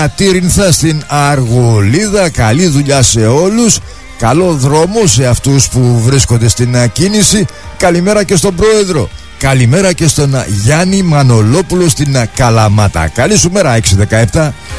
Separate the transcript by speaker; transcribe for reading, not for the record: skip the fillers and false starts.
Speaker 1: Τύρινθα στην Αργολίδα. Καλή δουλειά σε όλους. Καλό δρόμο σε αυτούς που βρίσκονται στην κίνηση. Καλημέρα και στον πρόεδρο. Καλημέρα και στον Γιάννη Μανολόπουλο στην Καλαμάτα. Καλή σου μέρα 617.